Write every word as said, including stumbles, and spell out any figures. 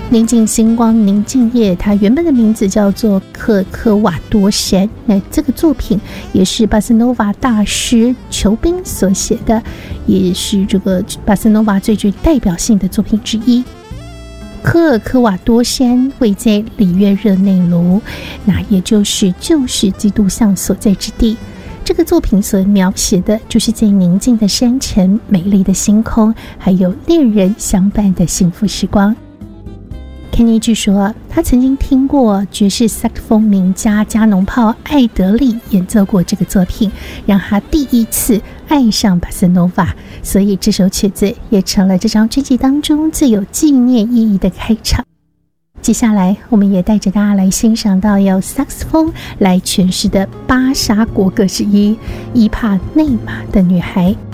宁静星光宁静夜，它原本的名字叫做可可瓦多山。那这个作品也是巴斯诺瓦大师裘宾所写的，也是这个巴斯诺瓦最具代表性的作品之一。科尔科瓦多山位在里约热内卢，那也就是旧时基督像所在之地。这个作品所描写的就是在宁静的山城、美丽的星空，还有恋人相伴的幸福时光。肯尼据说，他曾经听过爵士萨克斯风名家加农炮艾德利演奏过这个作品，让他第一次爱上巴斯诺瓦，所以这首曲子也成了这张专辑当中最有纪念意义的开场。接下来，我们也带着大家来欣赏到由萨克斯风来诠释的巴沙国歌之一《伊帕内马的女孩》。